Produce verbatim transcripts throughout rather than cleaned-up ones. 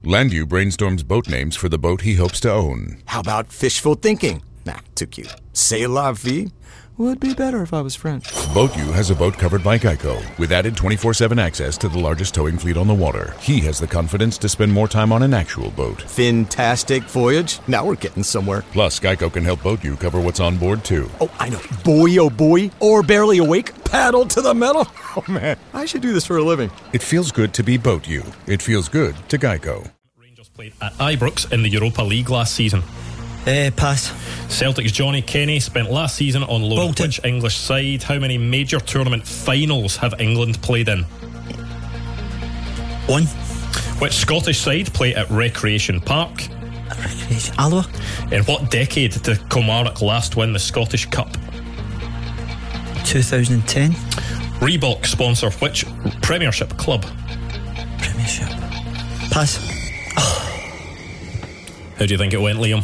Landu brainstorms boat names for the boat he hopes to own. How about fishful thinking? Nah, too cute. C'est la vie? Would be better if I was French. BoatU has a boat covered by Geico, with added twenty-four seven access to the largest towing fleet on the water. He has the confidence to spend more time on an actual boat. Fantastic voyage. Now we're getting somewhere. Plus, Geico can help BoatU cover what's on board, too. Oh, I know. Boy, oh boy. Or barely awake. Paddle to the metal. Oh, man. I should do this for a living. It feels good to be BoatU. It feels good to Geico. Rangers played at Ibrox in the Europa League last season. Uh, pass. Celtic's Johnny Kenny spent last season on loan Bolton. at which English side? How many major tournament finals have England played in? One. Which Scottish side play at Recreation Park? Recreation. Alloa. In what decade did Kilmarnock last win the Scottish Cup? twenty ten. Reebok sponsor which Premiership club? Premiership. Pass. How do you think it went, Liam?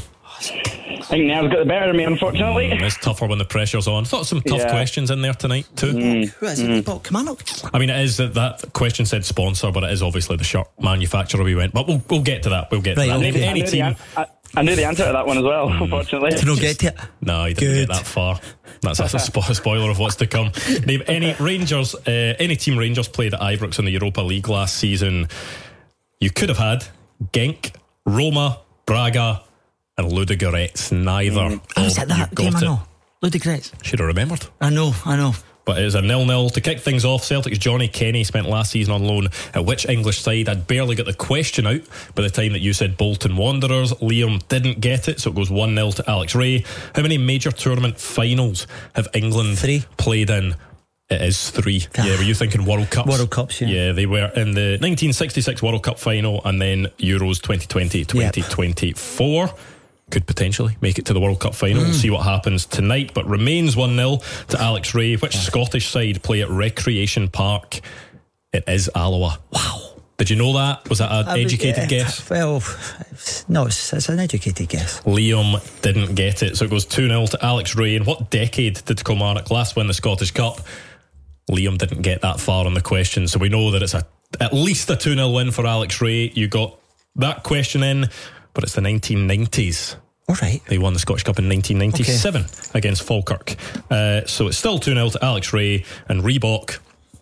I think Nev's got the better of me, unfortunately. Mm, it's tougher when the pressure's on. Thought some tough Yeah. questions in there tonight too. Mm. Who is it? Reebok. Kilmarnock. I mean, it is that that question said sponsor, but it is obviously the shirt manufacturer we went. But we'll we'll get to that. We'll get Right, to that. okay. Any, I any knew the team? an- I, I knew the answer to that one as well, unfortunately. Did not get to it. No, he didn't Good. get that far. That's, that's a spo- spoiler of what's to come. Name any Rangers, uh, any team Rangers played at Ibrox in the Europa League last season. You could have had Genk, Roma, Braga, and Ludogorets. Neither. Mm. I was of at that you game, got I it. know. Ludogorets. Should have remembered. I know, I know. But it is a nil-nil. To kick things off, Celtic's Johnny Kenny spent last season on loan at which English side? I'd barely got the question out by the time that you said Bolton Wanderers. Liam didn't get it, so it goes one nil to Alex Ray. How many major tournament finals have England Three. played in? It is three. Yeah, were you thinking World Cups? World Cups, yeah. Yeah, they were in the nineteen sixty-six World Cup final and then Euros twenty twenty, twenty twenty-four. Could potentially make it to the World Cup final. Mm. We'll see what happens tonight, but remains one nil to Alex Ray. Which Scottish side play at Recreation Park? It is Alloa. Wow. Did you know that? Was that an I educated would, uh, guess? Well, it's, no, it's, it's an educated guess. Liam didn't get it, so it goes two nil to Alex Ray. In what decade did Kilmarnock last win the Scottish Cup? Liam didn't get that far on the question, so we know that it's a at least a two nil win for Alex Ray. You got that question in, but it's the nineteen nineties. All right. They won the Scottish Cup in nineteen ninety-seven okay. against Falkirk. Uh, so it's still two nil to Alex Ray and Reebok.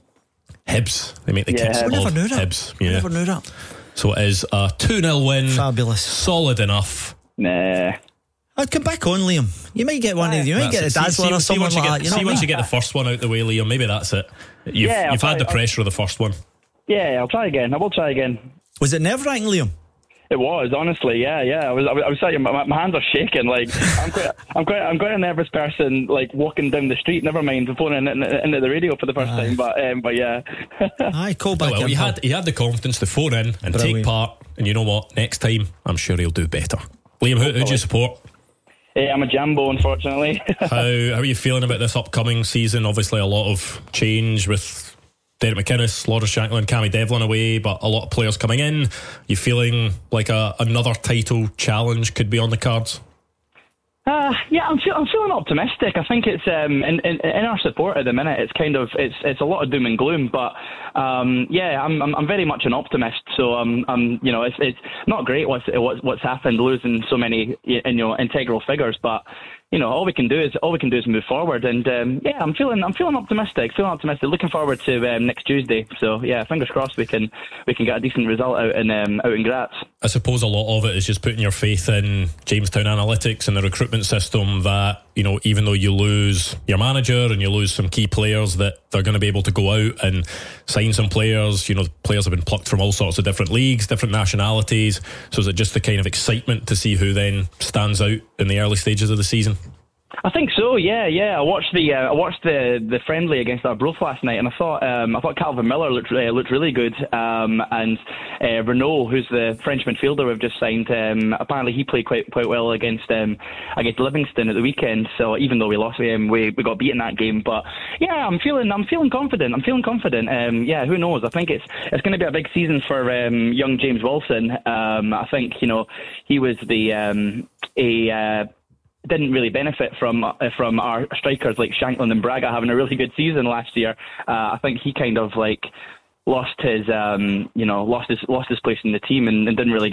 Hibs. They make the Yeah. kits I of never knew that. Hibs. I Yeah. never knew that. So it is a two nil win. Fabulous. Solid enough. Nah. I'd come back on, Liam. You might get one of you might That's get a it. See- Dazzler see- or see someone once you like get, that. You know see what I once mean? you get the first one out the way, Liam. Maybe that's it. You've, Yeah, you've I'll had the try- pressure of the first one. Yeah, I'll try again. I will try again. Was it nerve-wracking, Liam? It was, honestly, yeah, yeah. I was, I was, I was telling you, my, my hands are shaking. Like, I'm quite, I'm quite, I'm quite a nervous person. Like walking down the street. Never mind phoning into, into the radio for the first Aye. time. But, um, but yeah. Aye, call back Oh, well, in. he pal. had he had the confidence to phone in and Brilliant. take part. And you know what? Next time, I'm sure he'll do better. Liam, who, who do you support? Hey, I'm a Jambo, unfortunately. How how are you feeling about this upcoming season? Obviously, a lot of change with Derek McInnes, Lawrence Shankland, Cammy Devlin away, but a lot of players coming in. You feeling like a, another title challenge could be on the cards? Uh, yeah, I'm, feel, I'm feeling optimistic. I think it's um, in, in, in our support at the minute. It's kind of it's it's a lot of doom and gloom, but um, yeah, I'm, I'm I'm very much an optimist. So um, um, you know, it's it's not great what's what's what's happened, losing so many you know integral figures, but you know, all we can do is all we can do is move forward. And um, yeah, I'm feeling I'm feeling optimistic. Feeling optimistic. Looking forward to um, next Tuesday. So yeah, fingers crossed we can we can get a decent result out in um, out in Graz. I suppose a lot of it is just putting your faith in Jamestown Analytics and the recruitment system that, you know, even though you lose your manager and you lose some key players, that they're going to be able to go out and sign some players. You know, players have been plucked from all sorts of different leagues, different nationalities. So is it just the kind of excitement to see who then stands out in the early stages of the season? I think so. Yeah, yeah. I watched the uh, I watched the the friendly against Arbroath last night, and I thought um, I thought Calvin Miller looked uh, looked really good. Um, and uh, Renault, who's the French midfielder we've just signed, um, apparently he played quite quite well against um, against Livingston at the weekend. So even though we lost to him, we we got beaten that game. But yeah, I'm feeling I'm feeling confident. I'm feeling confident. Um, yeah, who knows? I think it's it's going to be a big season for um, young James Wilson. Um, I think you know he was the um, a. Uh, didn't really benefit from uh, from our strikers like Shankland and Braga having a really good season last year. Uh, I think he kind of like lost his um, you know lost his lost his place in the team and, and didn't really